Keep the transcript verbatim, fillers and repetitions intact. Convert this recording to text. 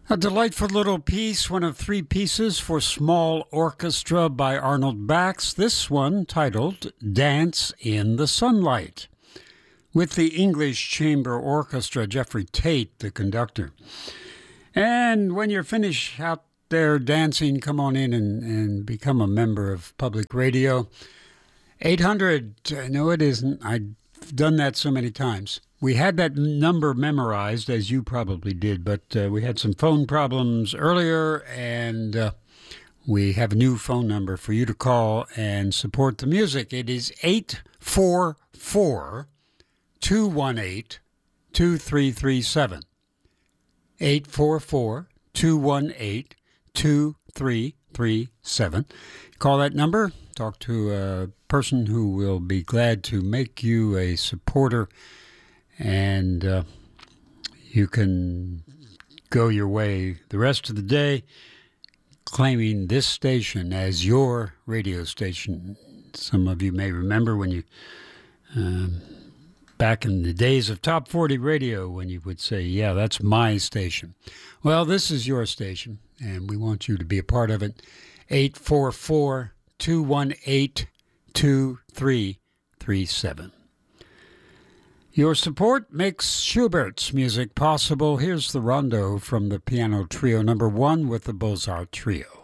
A delightful little piece, one of three pieces for small orchestra by Arnold Bax. This one titled Dance in the Sunlight, with the English Chamber Orchestra, Jeffrey Tate, the conductor. And when you're finished out there dancing, come on in and, and become a member of Public Radio. eight hundred, no it isn't, I've done that so many times. We had that number memorized, as you probably did, but uh, we had some phone problems earlier, and uh, we have a new phone number for you to call and support the music. It is eight four four, two one eight, two three three seven. eight four four, two one eight, two three three seven. Call that number, talk to a person who will be glad to make you a supporter, and uh, you can go your way the rest of the day claiming this station as your radio station. Some of you may remember when you, um, back in the days of Top forty Radio, when you would say, yeah, that's my station. Well, this is your station, and we want you to be a part of it. eight four four, two one eight, two three three seven. Your support makes Schubert's music possible. Here's the rondo from the piano trio number one with the Beaux-Arts Trio.